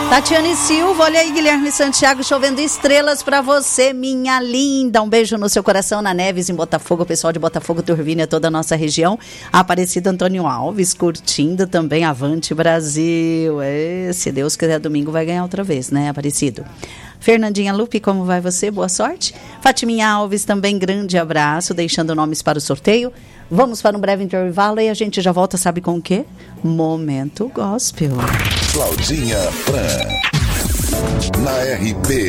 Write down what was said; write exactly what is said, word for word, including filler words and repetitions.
Tatiane Silva, olha aí, Guilherme Santiago, chovendo estrelas pra você, minha linda. Um beijo no seu coração, na Neves, em Botafogo, o pessoal de Botafogo, Turvina, toda a nossa região. Aparecido Antônio Alves, curtindo também Avante Brasil. É, se Deus quiser, domingo vai ganhar outra vez, né, Aparecido? Fernandinha Lupe, como vai você? Boa sorte. Fatiminha Alves, também grande abraço, deixando nomes para o sorteio. Vamos para um breve intervalo e a gente já volta, sabe com o quê? Momento Gospel. Claudinha Fran, na R P.